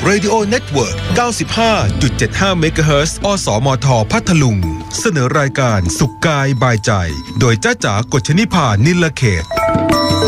Radio Network 95.75 MHz อสมทพัทลุงเสนอรายการสุขกายบายใจโดยจ้าจ๋ากฎชนิพานิลเขต